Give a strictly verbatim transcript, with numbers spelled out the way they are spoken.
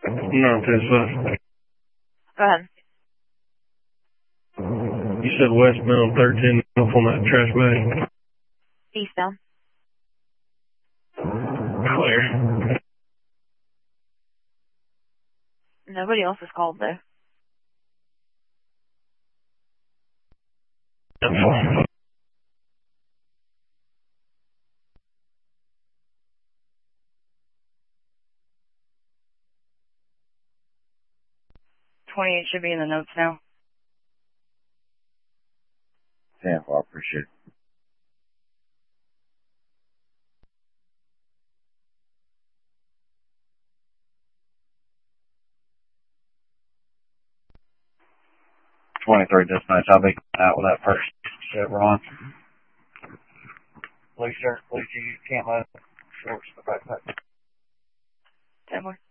nine ten five. Go ahead. You said westbound thirteen off on that trash bag. Eastbound. Clear. Nobody else is called though. twenty-eight should be in the notes now. Yeah, well, I appreciate it. twenty-three dispatch, I'll be out with that first shit, Ron. Blue shirt, blue jeans, can't let shorts, the backpack. Ten more.